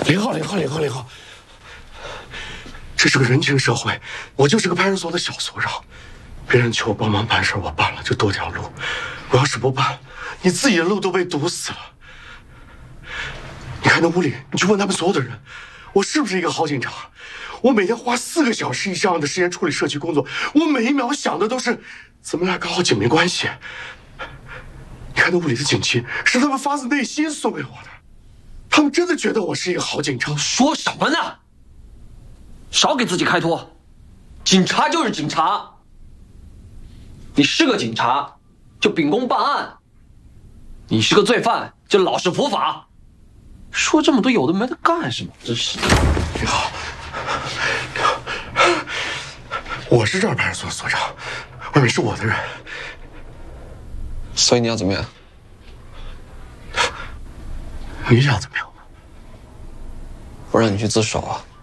0号，这是个人情社会，我就是个派出所的小所长，别人求我帮忙办事，我办了就多条路，我要是不办，你自己的路都被堵死了。你看那屋里，你去问他们所有的人，我是不是一个好警察？我每天花4个小时以上的时间处理社区工作，我每一秒想的都是怎么来搞好警民关系。你看那屋里的警旗，是他们发自内心送给我的，他们真的觉得我是一个好警察。 说什么呢？少给自己开脱，警察就是警察，你是个警察就秉公办案，你是个罪犯就老实伏法。说这么多有的没的干什么？真是的。 你好，我是这儿派出所所长，外面是我的人。 所以你要怎么样？ 你想怎么样？ 我让你去自首啊！